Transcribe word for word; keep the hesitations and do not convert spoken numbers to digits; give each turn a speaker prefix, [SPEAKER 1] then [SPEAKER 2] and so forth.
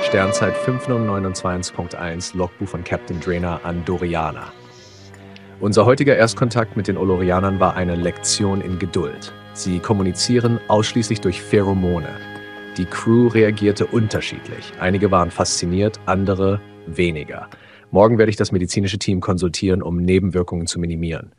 [SPEAKER 1] Sternzeit fünf null neun zwei Punkt eins, Logbuch von Captain Drainer an Doriana. Unser heutiger Erstkontakt mit den Olorianern war eine Lektion in Geduld. Sie kommunizieren ausschließlich durch Pheromone. Die Crew reagierte unterschiedlich. Einige waren fasziniert, andere weniger. Morgen werde ich das medizinische Team konsultieren, um Nebenwirkungen zu minimieren.